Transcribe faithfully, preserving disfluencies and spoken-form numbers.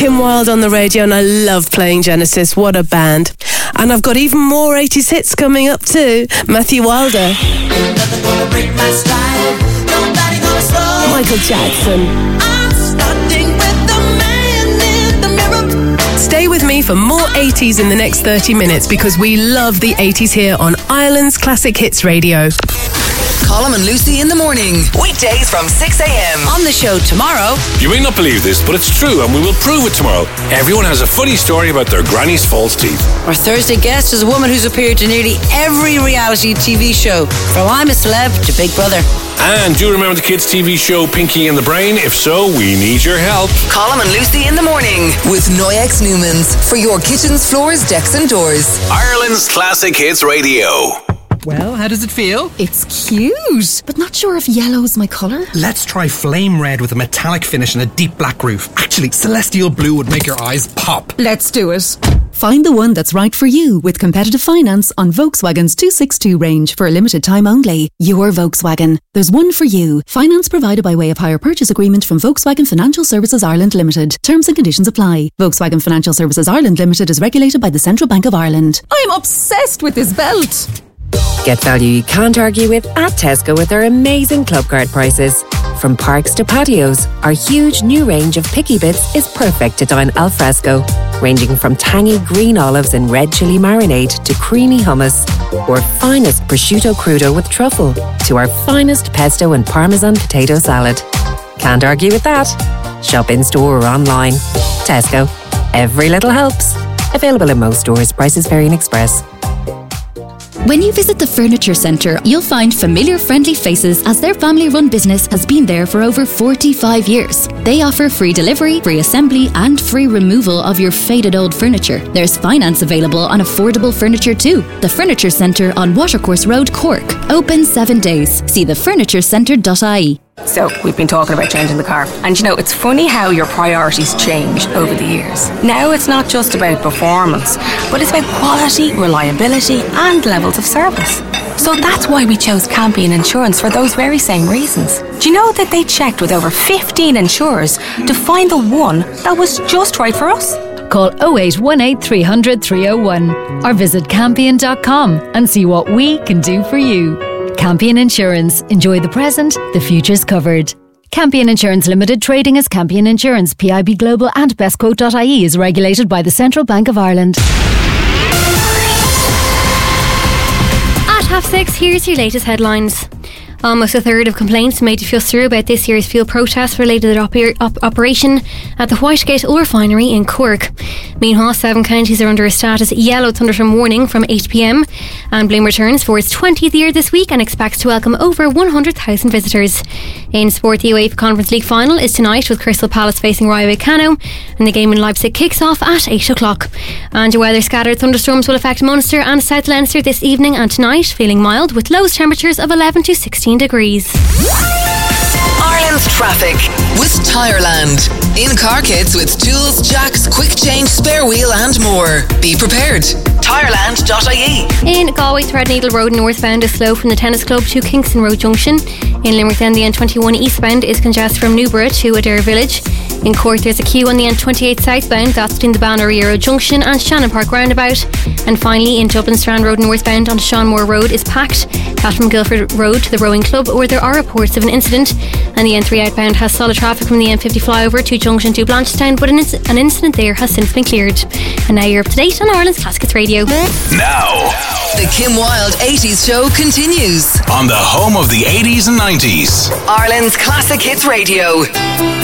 Kim Wilde on the radio, and I love playing Genesis. What a band. And I've got even more eighties hits coming up too. Matthew Wilder. Nothing gonna break my stride. Nobody gonna slow. Michael Jackson. I'm starting with the man in the mirror. Stay with me for more eighties in the next thirty minutes because we love the eighties here on Ireland's Classic Hits Radio. Colm and Lucy in the morning. Weekdays from six a.m. On the show tomorrow. You may not believe this, but it's true, and we will prove it tomorrow. Everyone has a funny story about their granny's false teeth. Our Thursday guest is a woman who's appeared in nearly every reality T V show, from I'm a Celeb to Big Brother. And do you remember the kids' T V show Pinky and the Brain? If so, we need your help. Colm and Lucy in the morning with Noyex Newmans for your kitchens, floors, decks and doors. Ireland's Classic Hits Radio. Well, how does it feel? It's cute, but not sure if yellow's my colour. Let's try flame red with a metallic finish and a deep black roof. Actually, celestial blue would make your eyes pop. Let's do it. Find the one that's right for you with competitive finance on Volkswagen's two sixty-two range for a limited time only. Your Volkswagen. There's one for you. Finance provided by way of hire purchase agreement from Volkswagen Financial Services Ireland Limited. Terms and conditions apply. Volkswagen Financial Services Ireland Limited is regulated by the Central Bank of Ireland. I'm obsessed with this belt. Get value you can't argue with at Tesco with their amazing club card prices. From parks to patios, our huge new range of picky bits is perfect to dine al fresco, ranging from tangy green olives and red chili marinade to creamy hummus, or finest prosciutto crudo with truffle, to our finest pesto and parmesan potato salad. Can't argue with that. Shop in store or online. Tesco. Every little helps. Available in most stores. Prices vary in Express. When you visit the Furniture Centre, you'll find familiar, friendly faces as their family-run business has been there for over forty-five years. They offer free delivery, free assembly and free removal of your faded old furniture. There's finance available on affordable furniture too. The Furniture Centre on Watercourse Road, Cork. Open seven days. See the furniture centre dot I E. So, we've been talking about changing the car. And you know, it's funny how your priorities change over the years. Now it's not just about performance, but it's about quality, reliability and levels of service. So that's why we chose Campion Insurance for those very same reasons. Do you know that they checked with over fifteen insurers to find the one that was just right for us? Call oh eight one eight, three hundred, three oh one or visit campion dot com and see what we can do for you. Campion Insurance. Enjoy the present, the future's covered. Campion Insurance Limited, trading as Campion Insurance, P I B Global and bestquote dot I E is regulated by the Central Bank of Ireland. At half six, here's your latest headlines. Almost a third of complaints made to Fiostur about this year's fuel protest related to oper- op- operation at the Whitegate oil refinery in Cork. Meanwhile, seven counties are under a status yellow thunderstorm warning from eight p.m. and Bloom returns for its twentieth year this week and expects to welcome over one hundred thousand visitors. In sport, the UEFA Conference League final is tonight with Crystal Palace facing Rayo Vallecano and the game in Leipzig kicks off at eight o'clock. And your weather, scattered thunderstorms will affect Munster and South Leinster this evening and tonight, feeling mild with lowest temperatures of eleven to sixteen degrees. Ireland's traffic with Tireland. In car kits with tools, jacks, quick change, spare wheel and more. Be prepared. Tireland dot I E. In Galway, Threadneedle Road northbound is slow from the Tennis Club to Kingston Road Junction. In Limerick then, the N twenty-one eastbound is congested from Newborough to Adair Village. In Cork there's a queue on the N twenty-eight southbound, that's between the Ballinariero Junction and Shannon Park roundabout. And finally in Dublin, Strand Road northbound on Seanmore Road is packed. That from Guildford Road to the Rowing Club, where there are reports of an incident. And the N three outbound has solid traffic from the N fifty flyover to Junction to Blanchetown, but an, inc- an incident there has since been cleared. And now you're up to date on Ireland's Classic Hits Radio. Now, the Kim Wilde eighties show continues on the home of the eighties and nineties. Ireland's Classic Hits Radio.